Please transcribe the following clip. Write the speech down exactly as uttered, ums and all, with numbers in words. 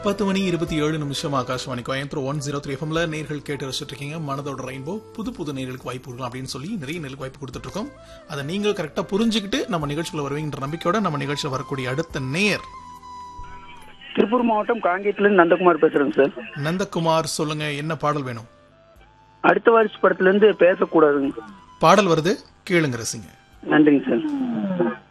பத்து மணி இருபத்தி ஏழு நிமிஷம் Akashvani Coimbatore one zero three எஃப்எம்ல நேர்கள் கேட்டு வச்சுட்டு இருக்கீங்க. மனதோட ரெயின்போ புது புது நேர்களுக்கு வாய்ப்பு கொடுக்கலாம் அப்படின்னு சொல்லி நிறைய நேர்களுக்கு வாய்ப்பு கொடுத்துட்டு இருக்கோம். அதை நீங்கள் கரெக்டா புரிஞ்சுக்கிட்டு நம்ம நிகழ்ச்சியில் வருவீங்கன்ற நம்பிக்கையோட நம்ம நிகழ்ச்சியில் வரக்கூடிய அடுத்த நேர் திருப்பூர் மாவட்டம் காங்கேயத்திலிருந்து நந்தகுமார் பேசுறேங்க சார். நந்தகுமார், சொல்லுங்க, என்ன பாடல் வேணும்? அடுத்த வாரிசு படத்துல இருந்து பேசக்கூடாதுங்க பாடல் வருது, கேளுங்க, ரசிங்க. நன்றிங்க சார்.